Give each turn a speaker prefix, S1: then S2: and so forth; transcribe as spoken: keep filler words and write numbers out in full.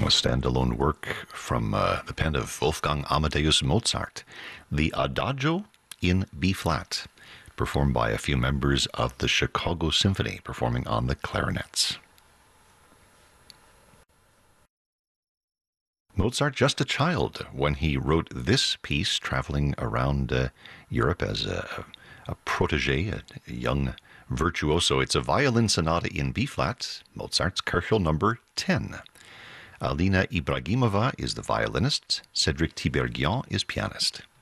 S1: A standalone work from uh, the pen of Wolfgang Amadeus Mozart, the Adagio in B-flat, performed by a few members of the Chicago Symphony, performing on the clarinets. Mozart, just a child when he wrote this piece, traveling around uh, Europe as a, a protege, a, a young virtuoso. It's a violin sonata in B-flat, Mozart's Köchel number ten. Alina Ibragimova is the violinist. Cedric Tiberghien is pianist.